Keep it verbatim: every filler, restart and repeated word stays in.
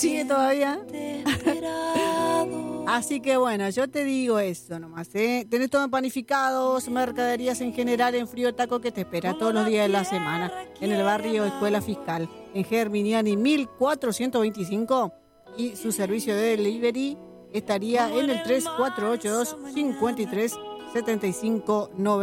¿Sigue todavía? Así que bueno, yo te digo eso nomás, ¿eh? Tenés todo en panificados, mercaderías en general en Frío Taco que te espera todos los días de la semana en el barrio Escuela Fiscal, en Germiniani mil cuatrocientos veinticinco, y su servicio de delivery estaría en el tres cuatro ocho dos, cinco tres, siete cinco nueve.